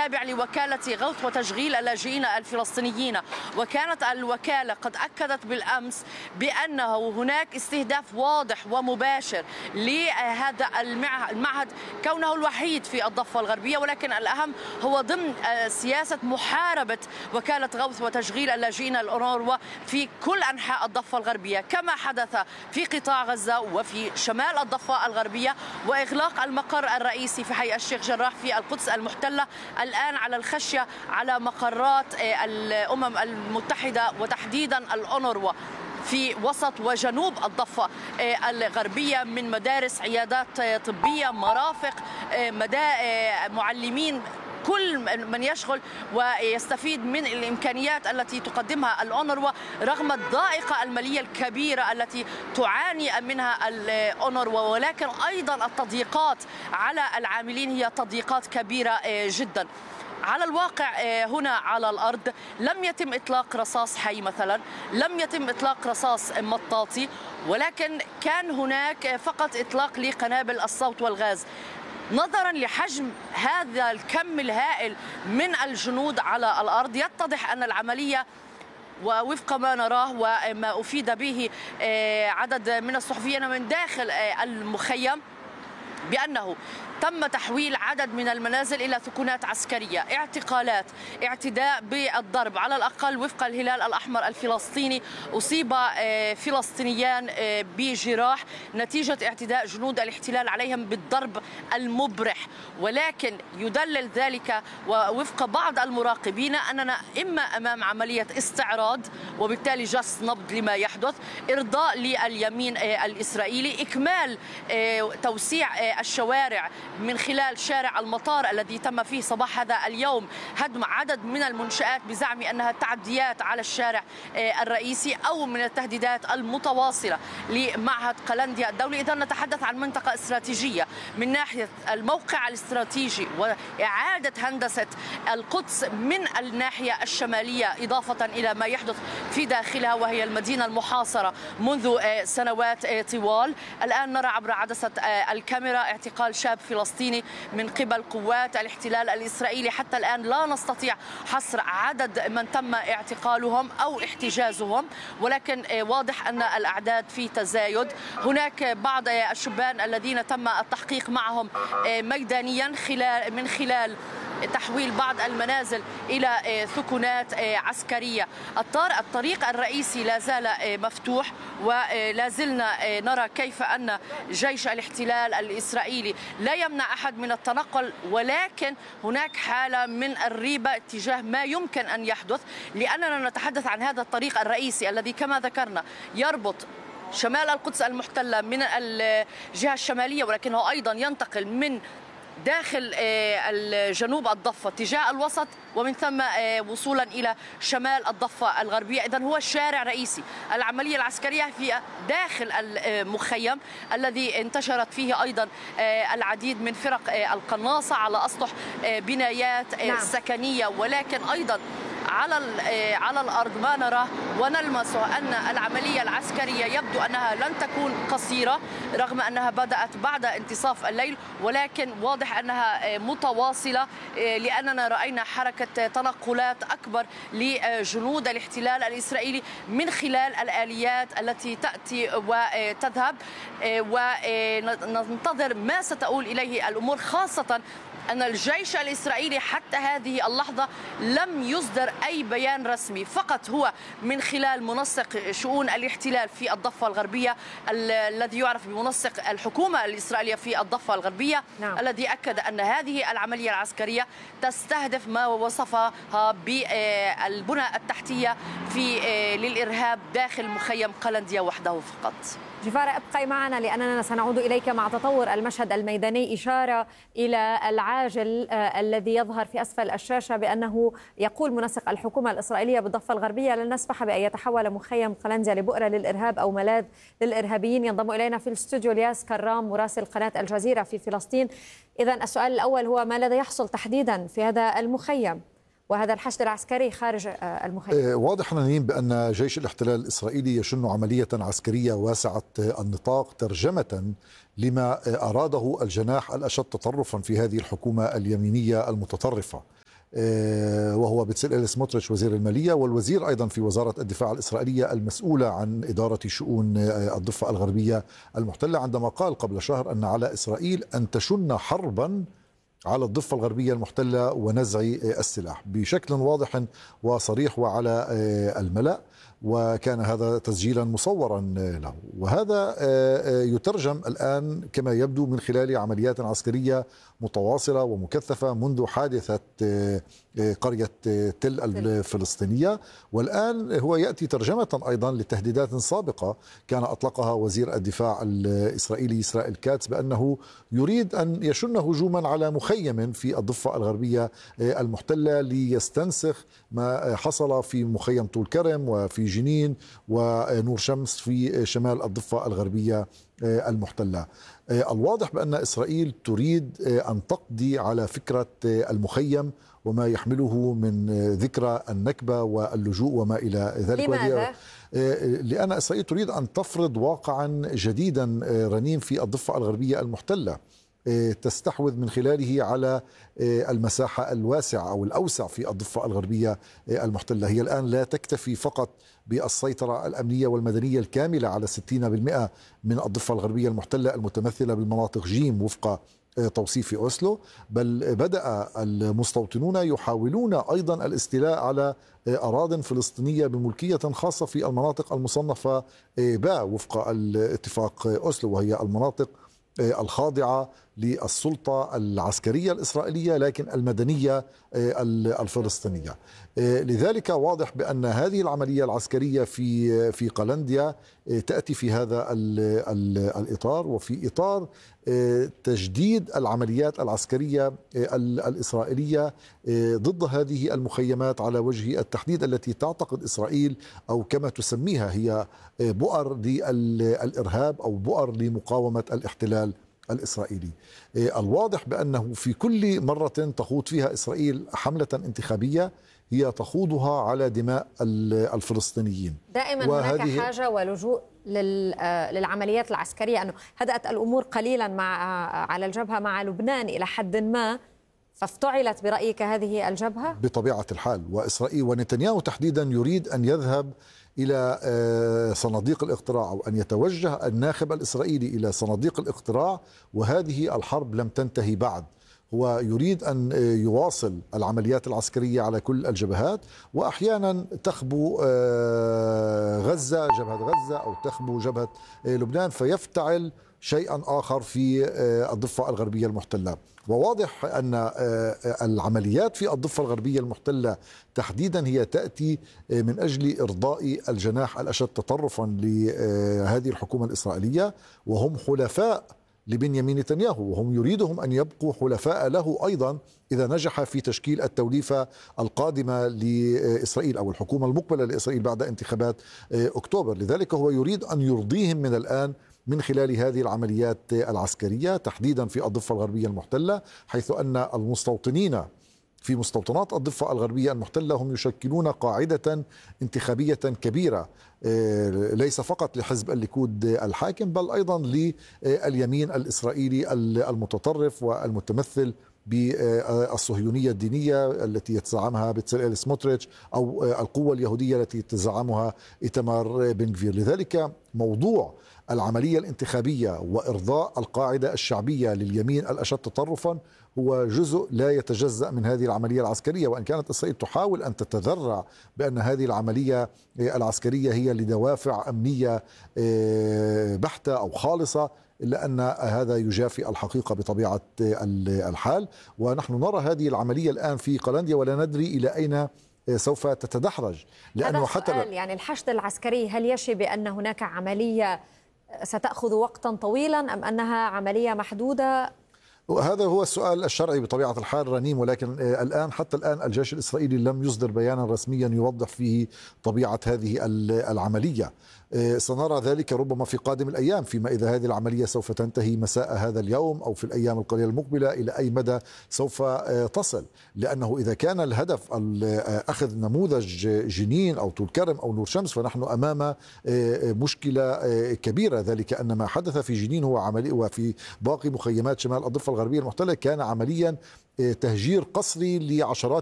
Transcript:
التابع لوكالة غوث وتشغيل اللاجئين الفلسطينيين. وكانت الوكالة قد أكدت بالأمس بأنه هناك استهداف واضح ومباشر لهذا المعهد كونه الوحيد في الضفة الغربية، ولكن الأهم هو ضمن سياسة محاربة وكالة غوث وتشغيل اللاجئين الأونروا في كل أنحاء الضفة الغربية، كما حدث في قطاع غزة وفي شمال الضفة الغربية، وإغلاق المقر الرئيسي في حي الشيخ جراح في القدس المحتلة الآن على الخشية على مقرات الأمم المتحدة وتحديدا الأونروا في وسط وجنوب الضفة الغربية، من مدارس، عيادات طبية، مرافق، معلمين، كل من يشغل ويستفيد من الإمكانيات التي تقدمها الأونروا رغم الضائقة المالية الكبيرة التي تعاني منها الأونروا. ولكن أيضا التضييقات على العاملين هي تضييقات كبيرة جدا. على الواقع هنا على الأرض لم يتم إطلاق رصاص حي مثلا، لم يتم إطلاق رصاص مطاطي، ولكن كان هناك فقط إطلاق لقنابل الصوت والغاز. نظرا لحجم هذا الكم الهائل من الجنود على الأرض يتضح أن العملية، ووفق ما نراه وما أفيد به عدد من الصحفيين من داخل المخيم، بأنه تم تحويل عدد من المنازل إلى ثكنات عسكرية، اعتقالات، اعتداء بالضرب. على الأقل وفق الهلال الأحمر الفلسطيني أصيب فلسطينيان بجراح نتيجة اعتداء جنود الاحتلال عليهم بالضرب المبرح. ولكن يدلل ذلك ووفق بعض المراقبين أننا إما أمام عملية استعراض وبالتالي جس نبض لما يحدث، إرضاء لليمين الإسرائيلي، إكمال توسيع الشوارع من خلال شارع المطار الذي تم فيه صباح هذا اليوم هدم عدد من المنشآت بزعم أنها تعديات على الشارع الرئيسي، أو من التهديدات المتواصلة لمعهد قلنديا الدولي. إذا نتحدث عن منطقة استراتيجية من ناحية الموقع الاستراتيجي وإعادة هندسة القدس من الناحية الشمالية، إضافة إلى ما يحدث في داخلها وهي المدينة المحاصرة منذ سنوات طوال. الآن نرى عبر عدسة الكاميرا اعتقال شاب فلسطيني من قبل قوات الاحتلال الإسرائيلي. حتى الآن لا نستطيع حصر عدد من تم اعتقالهم أو احتجازهم، ولكن واضح أن الأعداد في تزايد. هناك بعض الشبان الذين تم التحقيق معهم ميدانيا من خلال تحويل بعض المنازل إلى ثكنات عسكرية. الطريق الرئيسي لا زال مفتوح، ولا زلنا نرى كيف أن جيش الاحتلال الإسرائيلي لا يمنع أحد من التنقل، ولكن هناك حالة من الريبة تجاه ما يمكن أن يحدث، لأننا نتحدث عن هذا الطريق الرئيسي الذي كما ذكرنا يربط شمال القدس المحتلة من الجهة الشمالية، ولكنه أيضا ينتقل من داخل جنوب الضفة تجاه الوسط، ومن ثم وصولا إلى شمال الضفة الغربية. إذن هو الشارع الرئيسي. العملية العسكرية في داخل المخيم الذي انتشرت فيه أيضا العديد من فرق القناصة على أسطح بنايات سكنية، ولكن أيضا على الأرض ما نراه ونلمسه أن العملية العسكرية يبدو أنها لن تكون قصيرة رغم أنها بدأت بعد انتصاف الليل، ولكن واضح أنها متواصلة، لأننا رأينا حركة تنقلات أكبر لجنود الاحتلال الإسرائيلي من خلال الآليات التي تأتي وتذهب، وننتظر ما ستؤول إليه الأمور، خاصة أن الجيش الإسرائيلي حتى هذه اللحظة لم يصدر أي بيان رسمي، فقط هو من خلال منسق شؤون الاحتلال في الضفة الغربية الذي يعرف بمنسق الحكومة الإسرائيلية في الضفة الغربية. الذي أكد أن هذه العملية العسكرية تستهدف ما وصفها بالبنى التحتية للإرهاب داخل مخيم قلنديا وحده فقط. جفارة ابقي معنا لأننا سنعود إليك مع تطور المشهد الميداني. إشارة إلى العاجل الذي يظهر في أسفل الشاشة بأنه يقول منسق الحكومة الإسرائيلية بالضفة الغربية لن نسمح بأن يتحول مخيم قلنديا لبؤرة للإرهاب أو ملاذ للإرهابيين. ينضم إلينا في الاستوديو الياس كرام مراسل قناة الجزيرة في فلسطين. إذن السؤال الأول هو ما الذي يحصل تحديدا في هذا المخيم وهذا الحشد العسكري خارج المخيم؟ واضح نين بأن جيش الاحتلال الإسرائيلي يشن عملية عسكرية واسعة النطاق ترجمة لما أراده الجناح الأشد تطرفا في هذه الحكومة اليمينية المتطرفة. وهو بتسليل سموتريتش وزير المالية، والوزير أيضا في وزارة الدفاع الإسرائيلية المسؤولة عن إدارة شؤون الضفة الغربية المحتلة، عندما قال قبل شهر أن على إسرائيل أن تشن حربا على الضفة الغربية المحتلة ونزع السلاح بشكل واضح وصريح وعلى الملأ، وكان هذا تسجيلا مصورا له. وهذا يترجم الآن كما يبدو من خلال عمليات عسكرية متواصلة ومكثفة منذ حادثة قرية تل الفلسطينية، والآن هو يأتي ترجمة أيضا لتهديدات سابقة كان أطلقها وزير الدفاع الإسرائيلي إسرائيل كاتس بأنه يريد أن يشن هجوما على مخيم في الضفة الغربية المحتلة ليستنسخ ما حصل في مخيم طول كرم وفي جنين ونور شمس في شمال الضفة الغربية المحتلة. الواضح بأن إسرائيل تريد أن تقضي على فكرة المخيم وما يحمله من ذكرى النكبة واللجوء وما إلى ذلك. لماذا؟ لأن إسرائيل تريد أن تفرض واقعا جديدا رنين في الضفة الغربية المحتلة تستحوذ من خلاله على المساحة الواسعة أو الأوسع في الضفة الغربية المحتلة. هي الآن لا تكتفي فقط بالسيطرة الأمنية والمدنية الكاملة على 60% من الضفة الغربية المحتلة المتمثلة بالمناطق جيم وفق توصيف أوسلو، بل بدأ المستوطنون يحاولون أيضا الاستيلاء على أراضٍ فلسطينية بملكية خاصة في المناطق المصنفة باء وفق الاتفاق أوسلو، وهي المناطق الخاضعة للسلطة العسكرية الإسرائيلية لكن المدنية الفلسطينية. لذلك واضح بأن هذه العملية العسكرية في قلنديا تأتي في هذا الإطار، وفي إطار تجديد العمليات العسكرية الإسرائيلية ضد هذه المخيمات على وجه التحديد التي تعتقد إسرائيل أو كما تسميها هي بؤر للإرهاب أو بؤر لمقاومة الاحتلال الإسرائيلي. الواضح بأنه في كل مرة تخوض فيها إسرائيل حملة انتخابية هي تخوضها على دماء الفلسطينيين. دائما هناك حاجة ولجوء للعمليات العسكرية، أنه هدأت الأمور قليلا على الجبهة مع لبنان إلى حد ما، فافتعلت برأيك هذه الجبهة؟ بطبيعة الحال، وإسرائيل ونتنياهو تحديدا يريد أن يذهب إلى صناديق الاقتراع أو أن يتوجه الناخب الإسرائيلي إلى صناديق الاقتراع، وهذه الحرب لم تنتهي بعد. هو يريد أن يواصل العمليات العسكرية على كل الجبهات، وأحيانا تخبو غزة جبهة غزة أو تخبو جبهة لبنان فيفتعل شيئا آخر في الضفة الغربية المحتلة. وواضح أن العمليات في الضفة الغربية المحتلة تحديدا هي تأتي من أجل إرضاء الجناح الأشد تطرفا لهذه الحكومة الإسرائيلية، وهم حلفاء لبنيامين نتنياهو، وهم يريدهم أن يبقوا حلفاء له أيضا إذا نجح في تشكيل التوليفة القادمة لإسرائيل أو الحكومة المقبلة لإسرائيل بعد انتخابات أكتوبر. لذلك هو يريد أن يرضيهم من الآن من خلال هذه العمليات العسكرية تحديدا في الضفة الغربية المحتلة، حيث أن المستوطنين في مستوطنات الضفة الغربية المحتلة هم يشكلون قاعدة انتخابية كبيرة، ليس فقط لحزب الليكود الحاكم بل أيضا لليمين الإسرائيلي المتطرف والمتمثل بالصهيونية الدينية التي يتزعمها بتسليل سموتريتش أو القوة اليهودية التي يتزعمها إيتمار بن غفير. لذلك موضوع العملية الانتخابية وإرضاء القاعدة الشعبية لليمين الأشد تطرفا هو جزء لا يتجزأ من هذه العملية العسكرية، وإن كانت إسرائيل تحاول أن تتذرع بأن هذه العملية العسكرية هي لدوافع أمنية بحتة أو خالصة، إلا أن هذا يجافي الحقيقة بطبيعة الحال. ونحن نرى هذه العملية الآن في قلنديا ولا ندري إلى أين سوف تتدحرج، لأنه حتى يعني الحشد العسكري هل يشي بأن هناك عملية ستأخذ وقتا طويلا أم أنها عملية محدودة؟ هذا هو السؤال الشرعي بطبيعة الحال رنيم، ولكن حتى الآن الجيش الإسرائيلي لم يصدر بيانا رسميا يوضح فيه طبيعة هذه العملية. سنرى ذلك ربما في قادم الأيام، فيما إذا هذه العملية سوف تنتهي مساء هذا اليوم أو في الأيام القليلة المقبلة إلى أي مدى سوف تصل. لأنه إذا كان الهدف أخذ نموذج جنين أو طول كرم أو نور شمس فنحن أمام مشكلة كبيرة، ذلك أن ما حدث في جنين هو عملي وفي باقي مخيمات شمال الضفة الغربية المحتلة كان عمليا تهجير قسري لعشرات